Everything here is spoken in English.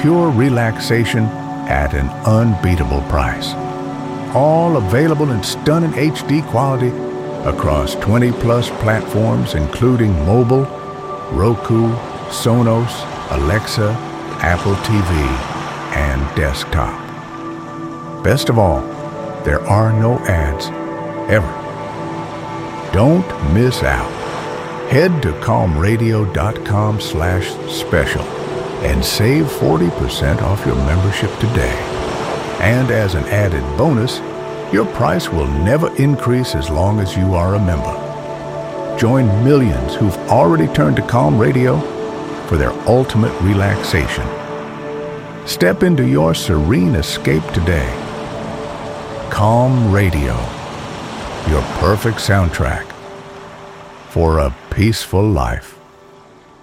pure relaxation at an unbeatable price. All available in stunning HD quality across 20-plus platforms, including mobile, Roku, Sonos, Alexa, Apple TV, and desktop. Best of all, there are no ads, ever. Don't miss out. Head to calmradio.com/special and save 40% off your membership today. And as an added bonus, your price will never increase as long as you are a member. Join millions who've already turned to Calm Radio for their ultimate relaxation. Step into your serene escape today. Calm Radio, your perfect soundtrack for a peaceful life.